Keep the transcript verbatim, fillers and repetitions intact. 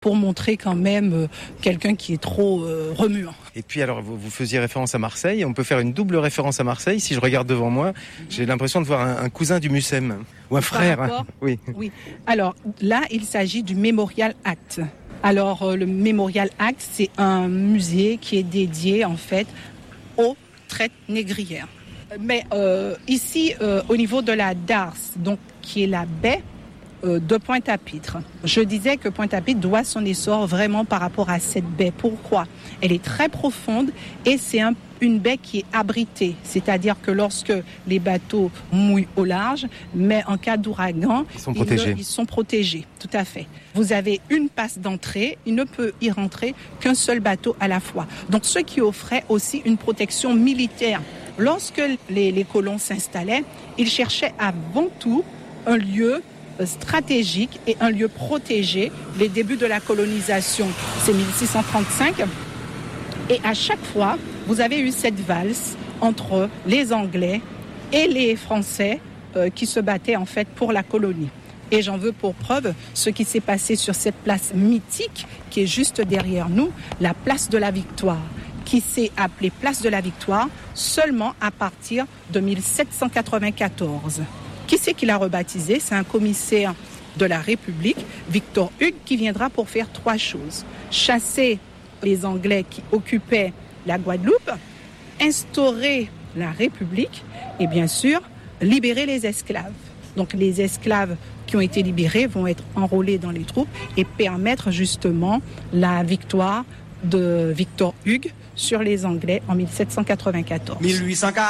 pour montrer quand même euh, quelqu'un qui est trop euh, remuant. Et puis alors, vous, vous faisiez référence à Marseille, on peut faire une double référence à Marseille. Si je regarde devant moi, j'ai l'impression de voir un, un cousin du Mucem, ou un frère. Rapport, oui. oui. Alors là, il s'agit du Memorial Act. Alors euh, le Memorial Act, c'est un musée qui est dédié en fait aux traites négrières. Mais euh, ici, euh, au niveau de la Dars, donc qui est la baie euh, de Pointe-à-Pitre, je disais que Pointe-à-Pitre doit son essor vraiment par rapport à cette baie. Pourquoi ? Elle est très profonde et c'est un, une baie qui est abritée. C'est-à-dire que lorsque les bateaux mouillent au large, mais en cas d'ouragan, ils sont protégés. Ils, ils sont protégés, tout à fait. Vous avez une passe d'entrée, il ne peut y rentrer qu'un seul bateau à la fois. Donc ce qui offrait aussi une protection militaire. Lorsque les, les colons s'installaient, ils cherchaient avant tout un lieu stratégique et un lieu protégé. Les débuts de la colonisation, c'est mille six cent trente-cinq. Et à chaque fois, vous avez eu cette valse entre les Anglais et les Français euh, qui se battaient en fait pour la colonie. Et j'en veux pour preuve ce qui s'est passé sur cette place mythique qui est juste derrière nous, la place de la Victoire, qui s'est appelée place de la Victoire seulement à partir de mille sept cent quatre-vingt-quatorze. Qui c'est qui l'a rebaptisé ? C'est un commissaire de la République, Victor Hugues, qui viendra pour faire trois choses. Chasser les Anglais qui occupaient la Guadeloupe, instaurer la République et bien sûr libérer les esclaves. Donc les esclaves qui ont été libérés vont être enrôlés dans les troupes et permettre justement la victoire de Victor Hugues sur les Anglais en mille sept cent quatre-vingt-quatorze. mille huit cent quarante